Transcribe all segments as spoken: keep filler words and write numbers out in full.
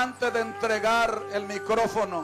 Antes de entregar el micrófono,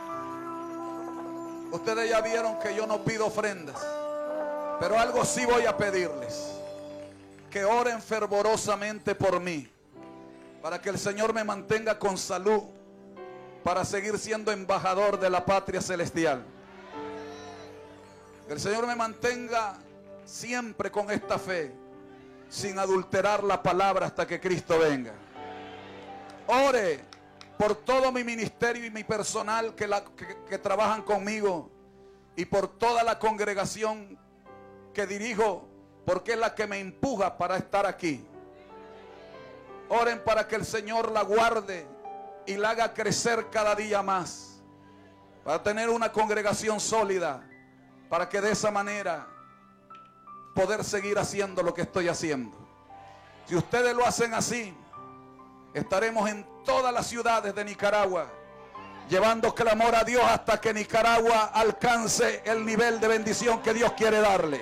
ustedes ya vieron que yo no pido ofrendas, pero algo sí voy a pedirles: que oren fervorosamente por mí, para que el Señor me mantenga con salud, para seguir siendo embajador de la patria celestial. Que el Señor me mantenga siempre con esta fe, sin adulterar la palabra hasta que Cristo venga. Ore por todo mi ministerio y mi personal que, la, que, que trabajan conmigo, y por toda la congregación que dirijo, porque es la que me empuja para estar aquí. Oren para que el Señor la guarde y la haga crecer cada día más, para tener una congregación sólida, para que de esa manera poder seguir haciendo lo que estoy haciendo. Si ustedes lo hacen así, estaremos en todas las ciudades de Nicaragua llevando clamor a Dios hasta que Nicaragua alcance el nivel de bendición que Dios quiere darle.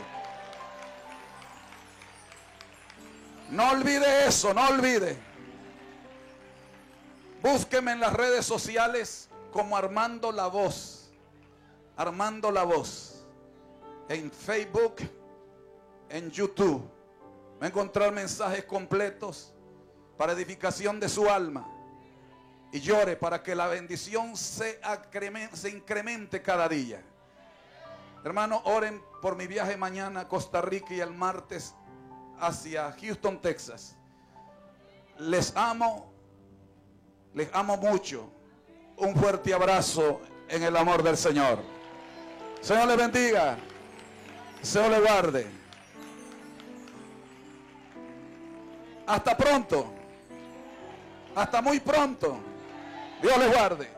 No olvide eso, no olvide. Búsqueme en las redes sociales como Armando La Voz. Armando La Voz. En Facebook, en YouTube. Va a encontrar mensajes completos para edificación de su alma. Y llore para que la bendición se, se incremente cada día. Hermanos, oren por mi viaje mañana a Costa Rica y el martes hacia Houston, Texas. Les amo, les amo mucho. Un fuerte abrazo en el amor del Señor. Señor les bendiga. Señor les guarde. Hasta pronto. Hasta muy pronto. Dios les guarde.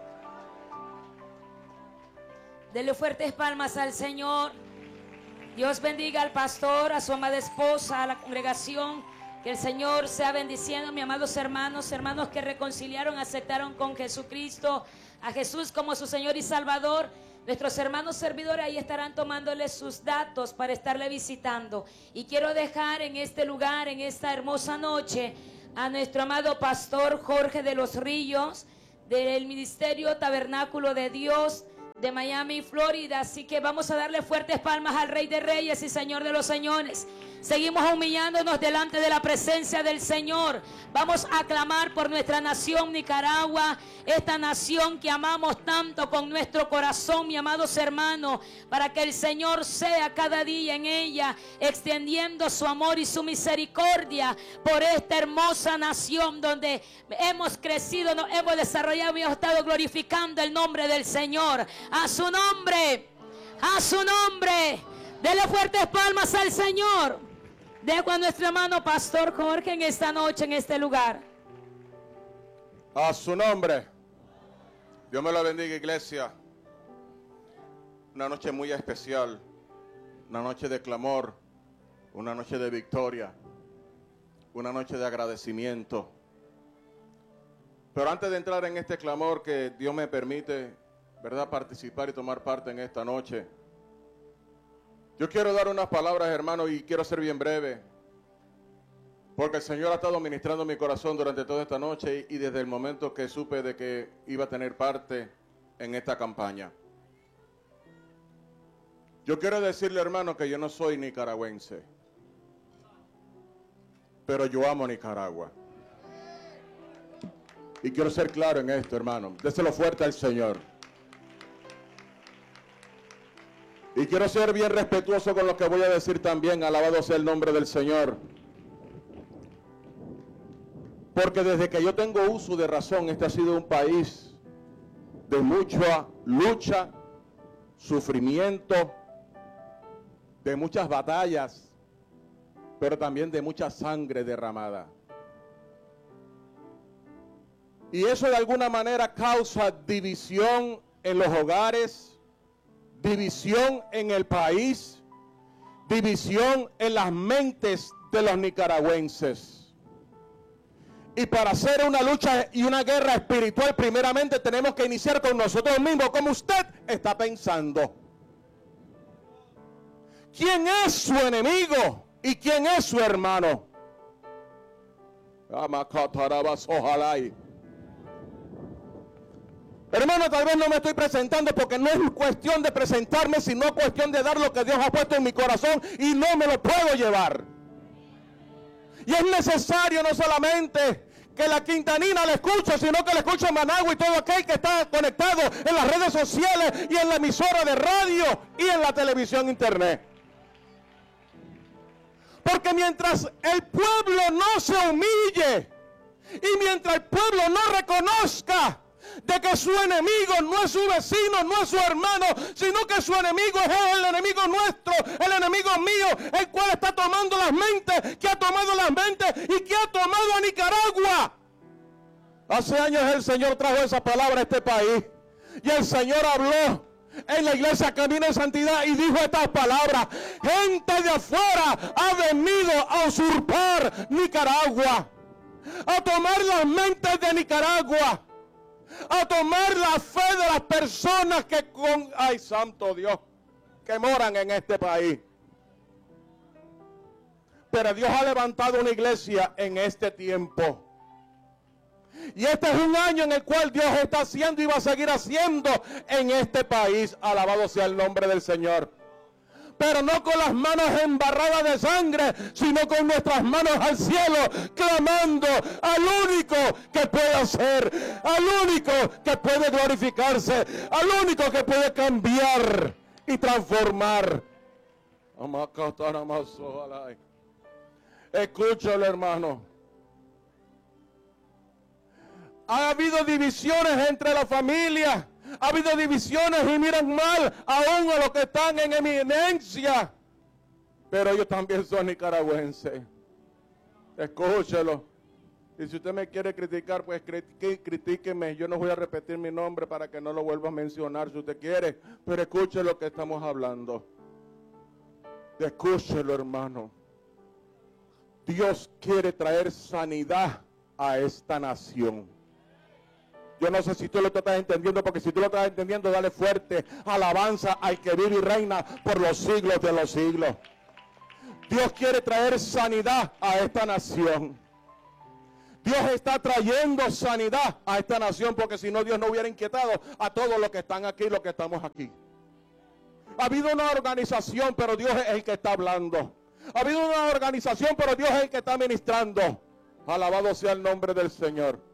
Dele fuertes palmas al Señor. Dios bendiga al pastor, a su amada esposa, a la congregación. Que el Señor sea bendiciendo, mis amados hermanos, hermanos que reconciliaron, aceptaron con Jesucristo, a Jesús como su Señor y Salvador. Nuestros hermanos servidores ahí estarán tomándoles sus datos para estarle visitando. Y quiero dejar en este lugar, en esta hermosa noche, a nuestro amado pastor Jorge de los Ríos, del Ministerio Tabernáculo de Dios de Miami, Florida. Así que vamos a darle fuertes palmas al Rey de Reyes y Señor de los Señores. Seguimos humillándonos delante de la presencia del Señor. Vamos a clamar por nuestra nación Nicaragua, esta nación que amamos tanto con nuestro corazón, mis amados hermanos, para que el Señor sea cada día en ella, extendiendo su amor y su misericordia por esta hermosa nación donde hemos crecido, nos hemos desarrollado y hemos estado glorificando el nombre del Señor. A su nombre, a su nombre, dele fuertes palmas al Señor. Dejo a nuestro hermano pastor Jorge en esta noche, en este lugar. A su nombre. Dios me lo bendiga, iglesia. Una noche muy especial, una noche de clamor, una noche de victoria, una noche de agradecimiento. Pero antes de entrar en este clamor que Dios me permite, ¿verdad?, participar y tomar parte en esta noche, yo quiero dar unas palabras, hermano, y quiero ser bien breve, porque el Señor ha estado ministrando mi corazón durante toda esta noche y desde el momento que supe de que iba a tener parte en esta campaña. Yo quiero decirle, hermano, que yo no soy nicaragüense, pero yo amo Nicaragua. Y quiero ser claro en esto, hermano. Déselo fuerte al Señor. Y quiero ser bien respetuoso con lo que voy a decir también. Alabado sea el nombre del Señor. Porque desde que yo tengo uso de razón, este ha sido un país de mucha lucha, sufrimiento, de muchas batallas, pero también de mucha sangre derramada. Y eso de alguna manera causa división en los hogares, división en el país, división en las mentes de los nicaragüenses. Y para hacer una lucha y una guerra espiritual, primeramente tenemos que iniciar con nosotros mismos, como usted está pensando. ¿Quién es su enemigo y quién es su hermano? Hermano, tal vez no me estoy presentando porque no es cuestión de presentarme, sino cuestión de dar lo que Dios ha puesto en mi corazón y no me lo puedo llevar. Y es necesario no solamente que la quintanina le escuche, sino que le escuche Managua y todo aquel que está conectado en las redes sociales y en la emisora de radio y en la televisión internet. Porque mientras el pueblo no se humille y mientras el pueblo no reconozca de que su enemigo no es su vecino, no es su hermano, sino que su enemigo es el enemigo nuestro, el enemigo mío, el cual está tomando las mentes, que ha tomado las mentes y que ha tomado a Nicaragua. Hace años el Señor trajo esa palabra a este país y el Señor habló en la iglesia Camino en Santidad y dijo estas palabras: gente de afuera ha venido a usurpar Nicaragua, a tomar las mentes de Nicaragua, a tomar la fe de las personas que con, ay santo Dios, que moran en este país. Pero Dios ha levantado una iglesia en este tiempo. Y este es un año en el cual Dios está haciendo y va a seguir haciendo en este país. Alabado sea el nombre del Señor. Pero no con las manos embarradas de sangre, sino con nuestras manos al cielo, clamando al único que puede hacer, al único que puede glorificarse, al único que puede cambiar y transformar. Escúchalo, hermano. Ha habido divisiones entre la familia. Ha habido divisiones y miran mal aún a los que están en eminencia. Pero ellos también son nicaragüenses. Escúchelo. Y si usted me quiere criticar, pues critíqueme. Yo no voy a repetir mi nombre para que no lo vuelva a mencionar si usted quiere. Pero escuche lo que estamos hablando. Escúchelo, hermano. Dios quiere traer sanidad a esta nación. Yo no sé si tú lo estás entendiendo, porque si tú lo estás entendiendo, dale fuerte alabanza al que vive y reina por los siglos de los siglos. Dios quiere traer sanidad a esta nación. Dios está trayendo sanidad a esta nación, porque si no, Dios no hubiera inquietado a todos los que están aquí, los que estamos aquí. Ha habido una organización, pero Dios es el que está hablando. Ha habido una organización, pero Dios es el que está ministrando. Alabado sea el nombre del Señor.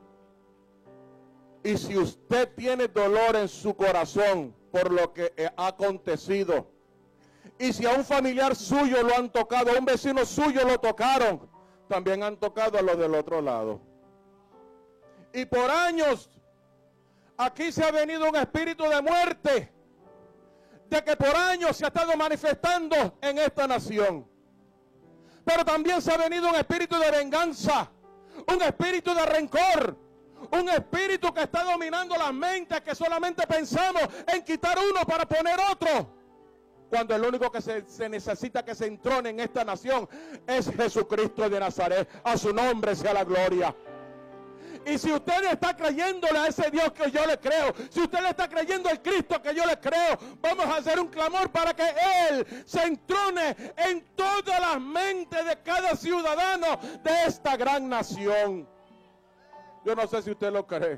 Y si usted tiene dolor en su corazón por lo que ha acontecido, y si a un familiar suyo lo han tocado, a un vecino suyo lo tocaron, también han tocado a los del otro lado. Y por años, aquí se ha venido un espíritu de muerte, de que por años se ha estado manifestando en esta nación. Pero también se ha venido un espíritu de venganza, un espíritu de rencor, un espíritu que está dominando las mentes, que solamente pensamos en quitar uno para poner otro, cuando el único que se, se necesita que se entrone en esta nación es Jesucristo de Nazaret. A su nombre sea la gloria. Y si usted está creyéndole a ese Dios que yo le creo, si usted le está creyendo al Cristo que yo le creo, vamos a hacer un clamor para que Él se entrone en todas las mentes de cada ciudadano de esta gran nación. Yo no sé si usted lo cree,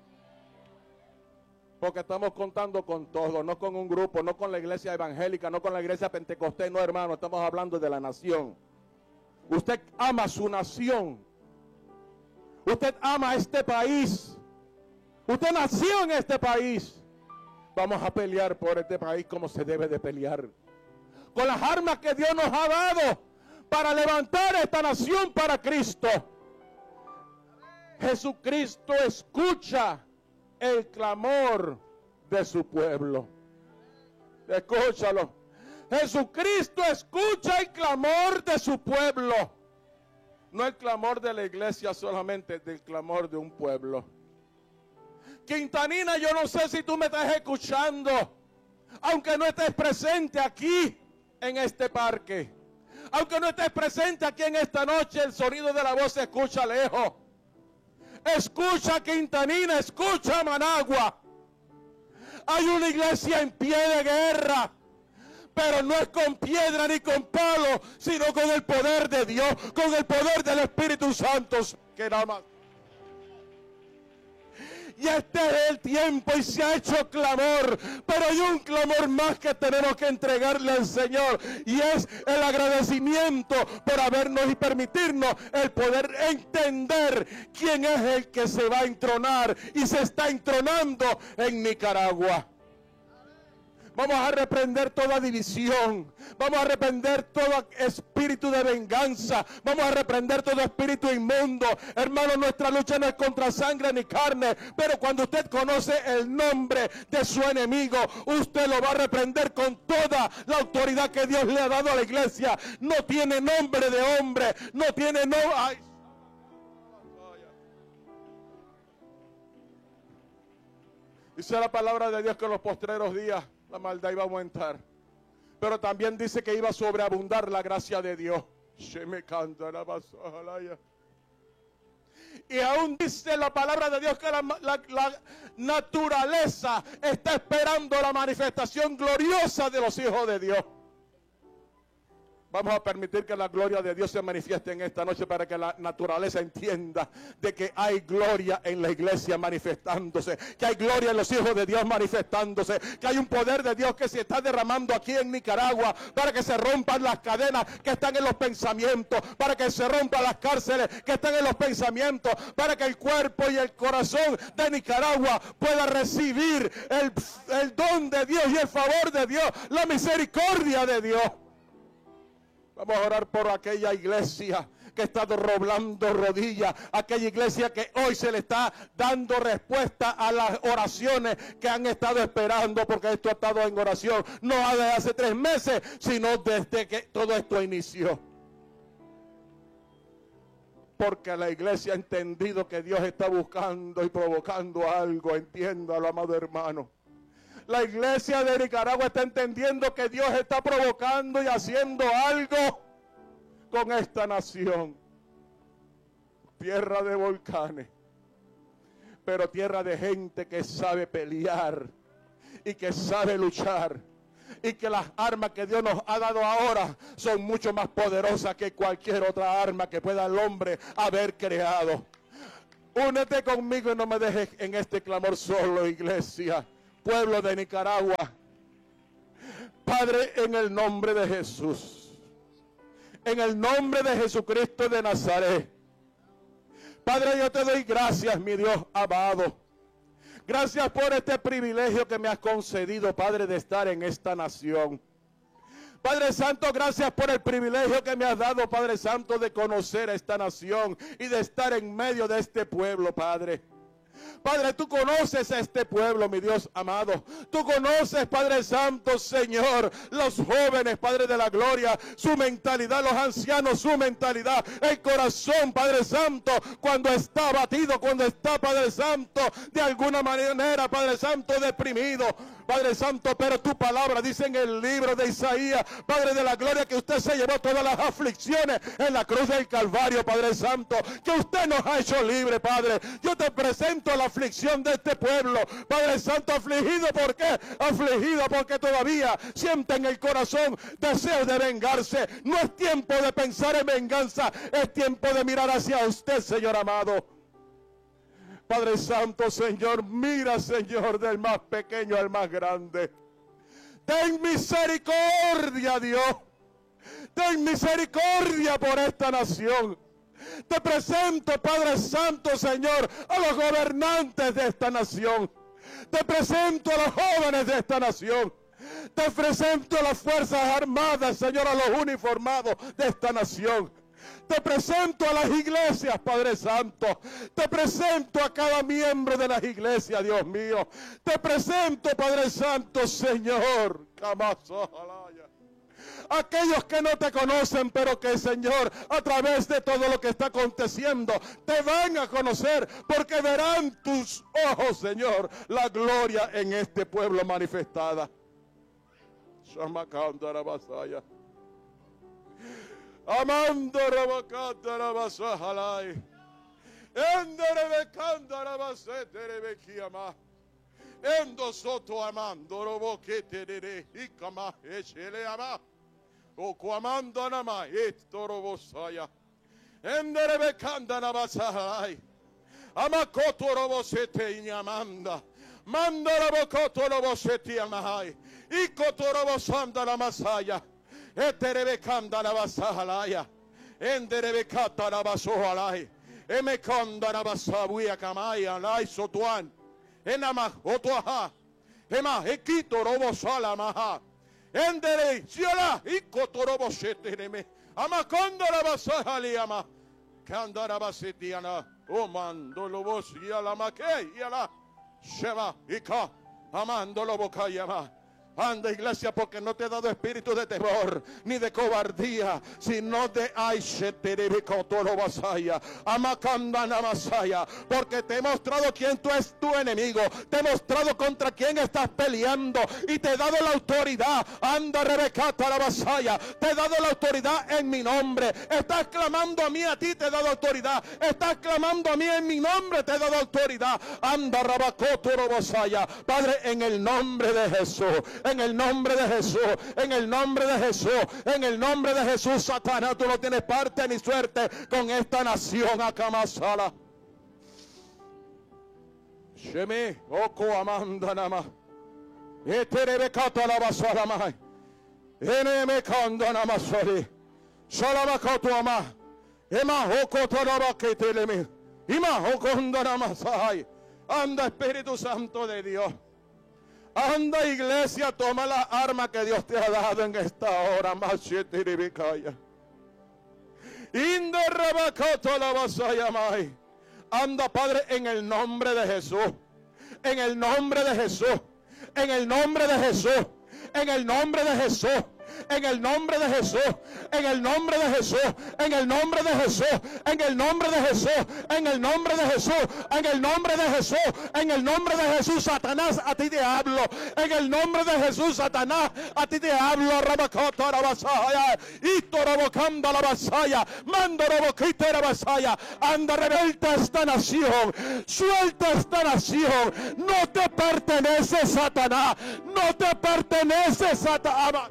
porque estamos contando con todo, no con un grupo, no con la iglesia evangélica, no con la iglesia pentecostés, no, hermano, estamos hablando de la nación. Usted ama su nación, usted ama este país, usted nació en este país. Vamos a pelear por este país como se debe de pelear, con las armas que Dios nos ha dado para levantar esta nación para Cristo. Jesucristo escucha el clamor de su pueblo. Escúchalo. Jesucristo escucha el clamor de su pueblo. No el clamor de la iglesia solamente, del clamor de un pueblo. Quintanina, yo no sé si tú me estás escuchando, aunque no estés presente aquí en este parque, aunque no estés presente aquí en esta noche, el sonido de la voz se escucha lejos. Escucha Quintanina, escucha Managua. Hay una iglesia en pie de guerra, pero no es con piedra ni con palo, sino con el poder de Dios, con el poder del Espíritu Santo. Que nada más. Y este es el tiempo y se ha hecho clamor. Pero hay un clamor más que tenemos que entregarle al Señor. Y es el agradecimiento por habernos y permitirnos el poder entender quién es el que se va a entronar y se está entronando en Nicaragua. Vamos a reprender toda división. Vamos a reprender todo espíritu de venganza. Vamos a reprender todo espíritu inmundo. Hermano, nuestra lucha no es contra sangre ni carne. Pero cuando usted conoce el nombre de su enemigo, usted lo va a reprender con toda la autoridad que Dios le ha dado a la iglesia. No tiene nombre de hombre. No tiene nombre. Dice la palabra de Dios que en los postreros días la maldad iba a aumentar. Pero también dice que iba a sobreabundar la gracia de Dios. Y aún dice la palabra de Dios que la, la, la naturaleza está esperando la manifestación gloriosa de los hijos de Dios. Vamos a permitir que la gloria de Dios se manifieste en esta noche para que la naturaleza entienda de que hay gloria en la iglesia manifestándose, que hay gloria en los hijos de Dios manifestándose, que hay un poder de Dios que se está derramando aquí en Nicaragua para que se rompan las cadenas que están en los pensamientos, para que se rompan las cárceles que están en los pensamientos, para que el cuerpo y el corazón de Nicaragua pueda recibir el, el don de Dios y el favor de Dios, la misericordia de Dios. Vamos a orar por aquella iglesia que está doblando rodillas, aquella iglesia que hoy se le está dando respuesta a las oraciones que han estado esperando, porque esto ha estado en oración, no desde hace tres meses, sino desde que todo esto inició. Porque la iglesia ha entendido que Dios está buscando y provocando algo, entiéndalo, amado hermano. La iglesia de Nicaragua está entendiendo que Dios está provocando y haciendo algo con esta nación. Tierra de volcanes, pero tierra de gente que sabe pelear y que sabe luchar. Y que las armas que Dios nos ha dado ahora son mucho más poderosas que cualquier otra arma que pueda el hombre haber creado. Únete conmigo y no me dejes en este clamor solo, iglesia. Pueblo de Nicaragua, Padre, en el nombre de Jesús, en el nombre de Jesucristo de Nazaret, Padre, yo te doy gracias, mi Dios amado. Gracias por este privilegio que me has concedido, Padre, de estar en esta nación. Padre Santo, gracias por el privilegio que me has dado, Padre Santo, de conocer a esta nación y de estar en medio de este pueblo, Padre. Padre, tú conoces a este pueblo, mi Dios amado. Tú conoces, Padre Santo, Señor, los jóvenes, Padre de la gloria, su mentalidad, los ancianos, su mentalidad, el corazón, Padre Santo, cuando está abatido, cuando está, Padre Santo, de alguna manera, Padre Santo, deprimido. Padre Santo, pero tu palabra dice en el libro de Isaías, Padre de la gloria, que usted se llevó todas las aflicciones en la cruz del Calvario, Padre Santo, que usted nos ha hecho libre, Padre. Yo te presento la aflicción de este pueblo, Padre Santo, afligido. ¿Por qué? Afligido porque todavía siente en el corazón deseo de vengarse. No es tiempo de pensar en venganza, es tiempo de mirar hacia usted, Señor amado. Padre Santo, Señor, mira, Señor, del más pequeño al más grande. Ten misericordia, Dios. Ten misericordia por esta nación. Te presento, Padre Santo, Señor, a los gobernantes de esta nación. Te presento a los jóvenes de esta nación. Te presento a las Fuerzas Armadas, Señor, a los uniformados de esta nación. Te presento a las iglesias, Padre Santo. Te presento a cada miembro de las iglesias, Dios mío. Te presento, Padre Santo, Señor. Aquellos que no te conocen, pero que, Señor, a través de todo lo que está aconteciendo, te van a conocer, porque verán tus ojos, Señor, la gloria en este pueblo manifestada. Amando Rabacata Rabasahalai. Endere becanda Rabasete Bekiama. Endo soto amando Roboquete de Hikama Echeleama. O Quamanda Nama Esto Robosaya. Endere becanda Rabasahalai. Amakoto robo sete inyamanda. Manda robo koto robo sete amahai. Ikoto robo sanda la masaya. Eterebe kanda la basahalaya. Enderebe kata la basohalai. Eme kanda la basabuya kamaya lai sotuan. Enama otuaha. Ema ekito robo salamaha. Endere siala ikoto robo sete neme. Amakonda la basahaliama. Kanda la basetiana. Omando lobo siala make yala. Shema ika. Amando lobo kayama. Anda, iglesia, porque no te he dado espíritu de temor ni de cobardía, sino de Masaya, porque te he mostrado quién tú es tu enemigo, te he mostrado contra quién estás peleando y te he dado la autoridad. Anda, Rebecata la Masaya, te he dado la autoridad en mi nombre. Estás clamando a mí, a ti te he dado autoridad. Estás clamando a mí en mi nombre, te he dado autoridad. Anda, Rabacoto Masaya, Padre, en el nombre de Jesús. En el nombre de Jesús, en el nombre de Jesús, en el nombre de Jesús, Satanás, tú no tienes parte ni suerte con esta nación. Akamasala. Sheme, oko amanda nama. Eterebe kata la basala mai. Eneme kanda nama sori. Shalama koto ama. Ema oko toraba keteleme. Ima okonda nama sahai. Anda, Espíritu Santo de Dios. Anda, iglesia, toma la arma que Dios te ha dado en esta hora. Anda, Padre, en el nombre de Jesús. En el nombre de Jesús. En el nombre de Jesús. En el nombre de Jesús. En el nombre de Jesús, en el nombre de Jesús, en el nombre de Jesús, en el nombre de Jesús, en el nombre de Jesús, en el nombre de Jesús, en el nombre de Jesús, Satanás, a ti te hablo. En el nombre de Jesús, Satanás, a ti te hablo. Rabacota la basaya, ito rabocanda la basaya, mando raboquita la basaya. Anda, rebelta esta nación, suelta esta nación. No te pertenece, Satanás, no te pertenece, Satanás.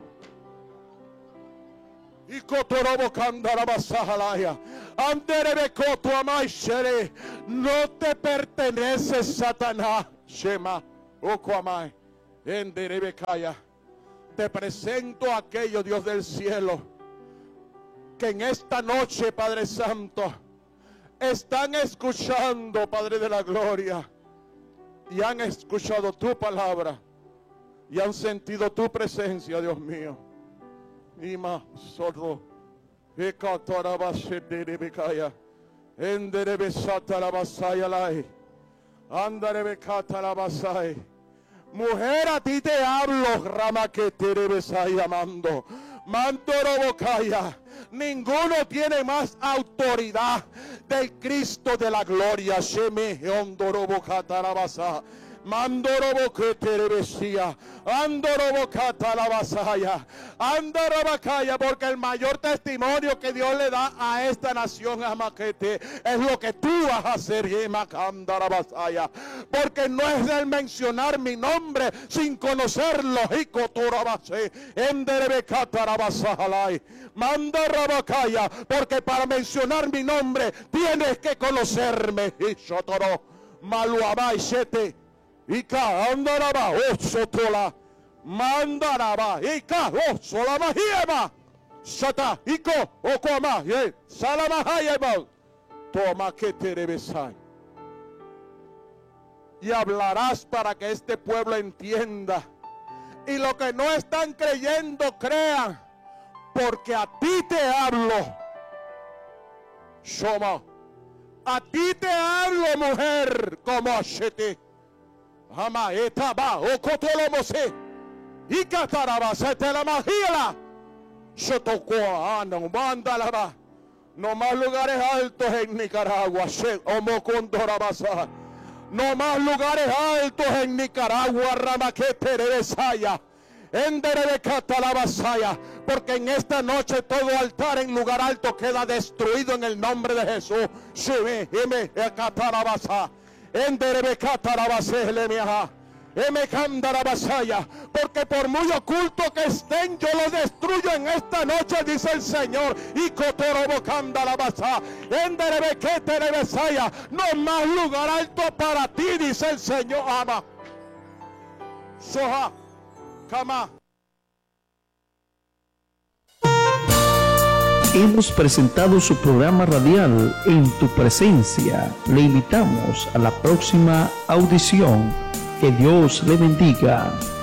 Y Cotorobo Candarabasajalaya. Anderebecoto Amaishere. No te pertenece, Satanás. Shema. Okoamai. Enderebekaya. Te presento a aquellos, Dios del cielo, que en esta noche, Padre Santo, están escuchando, Padre de la gloria, y han escuchado tu palabra, y han sentido tu presencia, Dios mío. Ima sorro, ekatarabasederebekaya, enderebesatarabasayalai, andarebekatarabasai. Mujer, a ti te hablo, rama que te llamando. Mandorobocaya. Ninguno tiene más autoridad del Cristo de la gloria. Sheme ondorobocatarabasa. Mandoroboqueterebesía. Andorobocatarabasaya. Andorobacaya, porque el mayor testimonio que Dios le da a esta nación, amaquete, es lo que tú vas a hacer, Yemacandarabasaya. Porque no es el mencionar mi nombre sin conocerlo. Hicotorabase. Enderebecatarabasaya. Mandarabacaya, porque para mencionar mi nombre tienes que conocerme. Ishotoro. Maluabai shete. Ika andaraba osotola. Mandaraba. Ika osolama hiema. Shata. Iko okoma. Ye. Salama hayema. Toma que te rebesai. Y hablarás para que este pueblo entienda. Y lo que no están creyendo, crean. Porque a ti te hablo. Shoma. A ti te hablo, mujer, como Ashete. Ama etaba o kotolomose. Y cataraba se te la magila. Shotokoa no mandalaba. No más lugares altos en Nicaragua. Omo condorabasa. No más lugares altos en Nicaragua. Ramaquete de Saya. Porque en esta noche todo altar en lugar alto queda destruido en el nombre de Jesús. Porque por muy oculto que estén, yo lo destruyo en esta noche, dice el Señor. Y no más lugar alto para ti, dice el Señor. Ama. Soha. Kama. Hemos presentado su programa radial En Tu Presencia. Le invitamos a la próxima audición. Que Dios le bendiga.